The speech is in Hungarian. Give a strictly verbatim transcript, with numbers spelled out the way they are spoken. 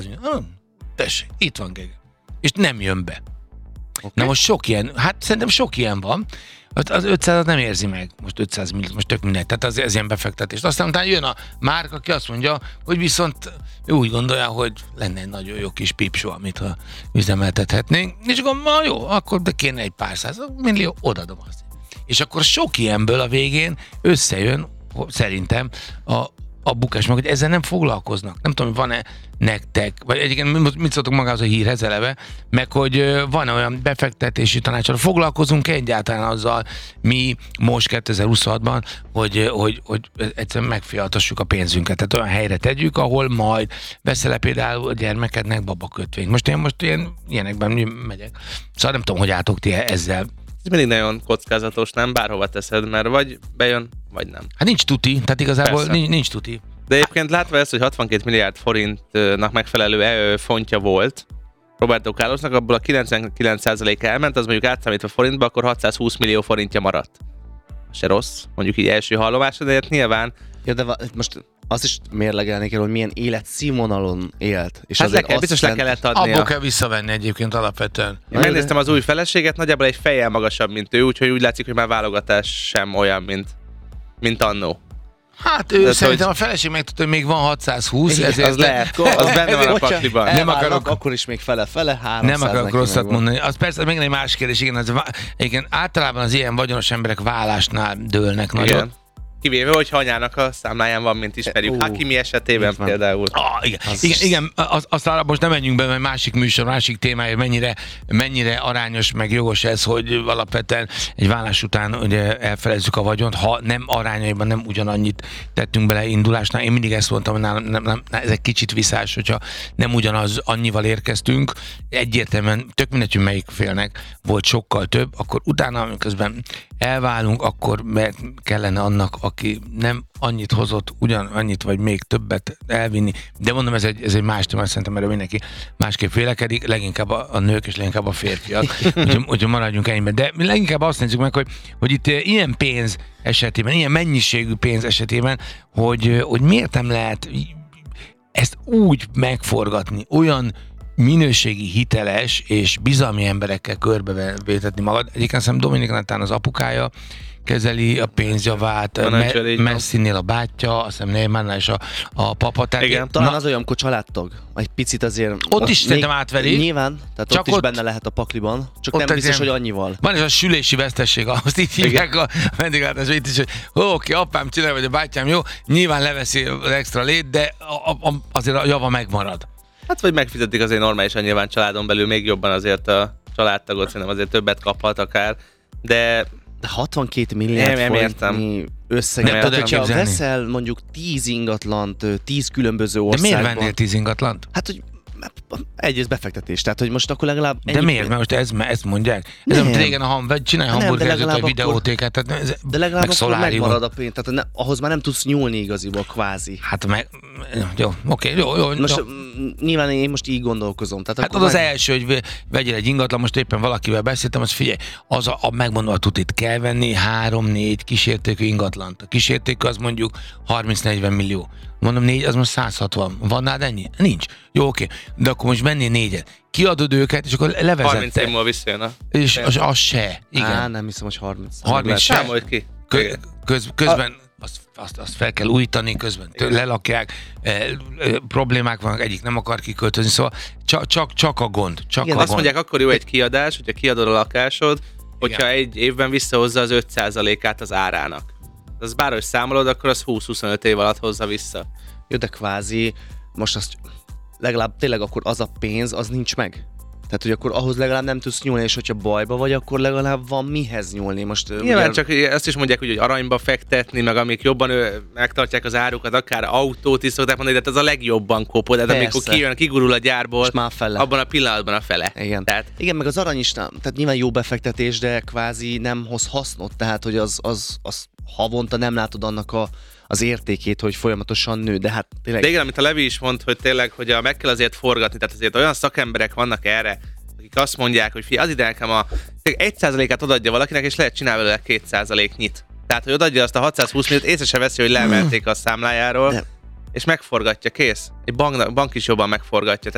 Tessék, itt van Gege. És nem jön be. Okay. Na most sok ilyen, hát szerintem sok ilyen van, az ötszázat nem érzi meg, most ötszáz millió, most tök mindegy, tehát az, ez ilyen befektetés. Aztán utána jön a márka, aki azt mondja, hogy viszont ő úgy gondolja, hogy lenne egy nagyon jó kis pipsó, amit ha üzemeltethetnénk, és akkor ma jó, akkor de kéne egy pár száz millió, odadom azt. És akkor sok ilyenből a végén összejön, szerintem, a a bukás, meg hogy ezzel nem foglalkoznak. Nem tudom, hogy van-e nektek, vagy egyébként mit szóltok magához a hírhez eleve, meg hogy van-e olyan befektetési tanácsadó, foglalkozunk egyáltalán azzal mi most kétezer-huszonhatban, hogy, hogy, hogy egyszerűen megfialtassuk a pénzünket, tehát olyan helyre tegyük, ahol majd veszel például a gyermekednek babakötvényt. Most én most ilyen, ilyenekben megyek. Szóval nem tudom, hogy álltok ti ezzel. Ez mindig nagyon kockázatos, nem? Bárhova teszed, mert vagy bejön, vagy nem. Hát nincs tuti, tehát igazából nincs, nincs tuti. De egyébként látva ezt, hogy hatvankét milliárd forintnak megfelelő fontja volt Roberto Carlosnak, abból a kilencvenkilenc százaléka elment, az mondjuk átszámítva forintba, akkor hatszázhúsz millió forintja maradt. Se rossz, mondjuk így első hallomásra, de nyilván... Ja, de most azt is mérlegelni kell, hogy milyen életszínvonalon élt. És hát le kell, azt biztos le kellett adnia. Abból kell visszavenni egyébként alapvetően. Én megnéztem az új feleséget, nagyjából egy fejjel magasabb, mint ő, úgyhogy úgy látszik, hogy már válogatás sem olyan, mint, mint annó. Hát ő de szerintem hogy... a feleség megtudta, hogy még van hatszázhúsz, igen, ezért... Az lehet, az benne van a pakliban. Nem akarok, akkor is még fele-fele, háromszáz. Nem akarok rosszat mondani. Az persze még egy más kérdés, igen, az, igen, általában az ilyen vagyonos emberek vállásnál dőlnek nagyon. Igen. Kivéve, hogy anyának a számláján van, mint ismerjük. Uh, Hakimi esetében például. Ah, igen, az... igen, igen az, aztán most nem menjünk be, mert másik műsor, másik témája, mennyire, mennyire arányos, meg jogos ez, hogy alapvetően egy vállás után ugye elfelezzük a vagyont, ha nem arányaiban nem ugyanannyit tettünk bele indulásnál. Én mindig ezt mondtam, hogy nem, nem, nem, ez egy kicsit visszás, hogyha nem ugyanaz annyival érkeztünk, egyértelműen tök mindegy, hogy melyik félnek volt sokkal több, akkor utána, miközben elválunk, akkor mert kellene annak, aki nem annyit hozott, ugyan annyit, vagy még többet elvinni. De mondom, ez egy, ez egy más téma, szerintem erről mindenki másképp vélekedik, leginkább a, a nők és leginkább a férfiak. Úgyhogy, úgyhogy maradjunk ennyiben. De mi leginkább azt nézzük meg, hogy, hogy itt ilyen pénz esetében, ilyen mennyiségű pénz esetében, hogy, hogy miért nem lehet ezt úgy megforgatni, olyan minőségi, hiteles és bizalmi emberekkel körbevétetni magad. Egyébként szerintem Dominik Natán az apukája kezeli a pénzjavát, Me- Messinél a bátyja, azt hiszem Neymarnál és a, a papa. Tehát igen, talán az olyan, amikor családtag. Egy picit azért... Ott is szerintem átverik. Nyilván, tehát ott is ott, benne lehet a pakliban, csak nem biztos, hogy annyival. Van ez a sülési vesztesség, azt így hívják a vendéglátásban itt is, hogy oké, okay, apám csinál, vagy a bátyám jó, nyilván leveszi az extra lét, de a, a, azért a java megmarad. Hát vagy megfizetik azért normálisan nyilván családon belül, még jobban azért a családtagot, szerintem azért többet kaphat akár, de... De hatvankét milliárd forintnyi összeget. Tehát, hogyha veszel mondjuk tíz ingatlant, tíz különböző országban... De miért vennél tíz ingatlant? Hát, hogy egyrészt befektetés, tehát, hogy most akkor legalább... De miért? Mert most ez, ezt mondják? Ez amit régen a ham, csinálj hamburgerzőt, vagy videótékát, tehát ez, de legalább meg akkor megmarad a pénz, tehát ne, ahhoz már nem tudsz nyúlni igaziból, kvázi. Hát meg... Jó, oké, jó, jó. Most jó. Nyilván én most így gondolkozom. Tehát hát az az meg... első, hogy vegyél egy ingatlan, most éppen valakivel beszéltem, az figyelj, az a, a megmondom, a tutit kell venni három-négy kísértékű ingatlant. A kísértékű az mondjuk harminc-negyven millió. Mondom, négy, az most száz hatvan. Van nád ennyi? Nincs. Jó, oké. De akkor most mennél négyet. Kiadod őket, és akkor levezette. harminc év múlva visszajön a... És az, az se. Igen. Á, nem hiszem, hogy harminc. harminc se. Számolj ki. Kö, köz, közben a... azt, azt, azt fel kell újítani, közben tő, lelakják, e, e, problémák vannak, egyik nem akar kiköltözni, szóval csak, csak, csak a gond. Csak igen, a azt gond. mondják, akkor jó egy kiadás, hogyha kiadod a lakásod, hogyha igen. egy évben visszahozza az öt százalékát az árának. Az bárhogy számolod, akkor az húsz-huszonöt év alatt hozza vissza. Jó, de kvázi, most azt legalább tényleg akkor az a pénz, az nincs meg. Tehát, hogy akkor ahhoz legalább nem tudsz nyúlni, és hogyha bajba vagy, akkor legalább van mihez nyúlni. Most, nyilván ugye... csak ezt is mondják, hogy aranyba fektetni, meg amik jobban ő, megtartják az árukat, akár autót is szokták mondani, de ez a legjobban kopod, tehát amikor kijön, kigurul a gyárból, abban a pillanatban a fele. Igen. Tehát... Igen, meg az arany is, tehát nyilván jó befektetés, de kvázi nem hoz hasznot, tehát hogy az, az, az havonta nem látod annak a az értékét, hogy folyamatosan nő, de hát tényleg... De igen, amit a Levi is mond, hogy tényleg, hogy a, meg kell azért forgatni, tehát azért olyan szakemberek vannak erre, akik azt mondják, hogy figyelj, az ide nekem a egy százalékát odaadja valakinek, és lehet csinálni vele két százaléknyit. Tehát, hogy odaadja azt a hatszázhúsz milliót, észre se veszi, hogy leemelték a számlájáról, de... és megforgatja, kész. Egy bank, bank is jobban megforgatja.